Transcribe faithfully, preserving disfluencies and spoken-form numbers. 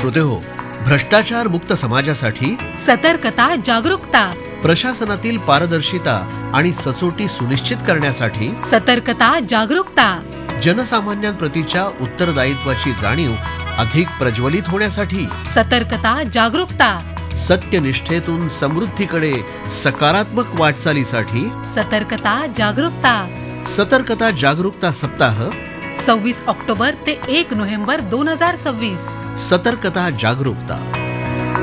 श्रोतेहो, भ्रष्टाचार मुक्त समाजासाठी सतर्कता जागरूकता, प्रशासनातील पारदर्शिता आणि सचोटी सुनिश्चित करण्यासाठी सतर्कता जागरूकता, जनसामान्यांप्रतीच्या उत्तरदायित्वाची जाणीव अधिक प्रज्वलित होण्यासाठी सतर्कता जागरूकता, सत्यनिष्ठेतून समृद्धीकडे सकारात्मक वाटचालीसाठी सतर्कता जागरूकता. सतर्कता जागरूकता सप्ताह सव्वीस ऑक्टोबर ते एक नोव्हेंबर दोन हजार सव्वीस. सतर्कता जागरूकता.